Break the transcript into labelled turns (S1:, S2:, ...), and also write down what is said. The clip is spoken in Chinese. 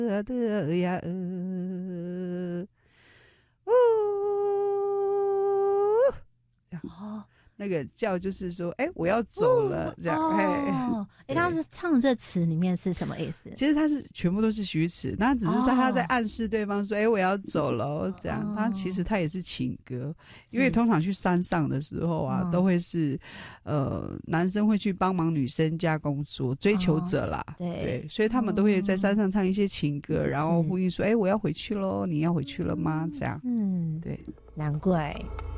S1: 的呀
S2: 哦，
S1: 那个叫就是说，我要走了，这样。
S2: 哦，刚刚是唱这词里面是什么意思？
S1: 其实他是全部都是虚词，那只是他在暗示对方说，我要走了，这样。他其实他也是情歌，因为通常去山上的时候啊，都会是男生会去帮忙女生家工作，追求者啦，对，所以他们都会在山上唱一些情歌，然后呼应说，我要回去咯，你要回去了吗？这样，对，
S2: 难怪。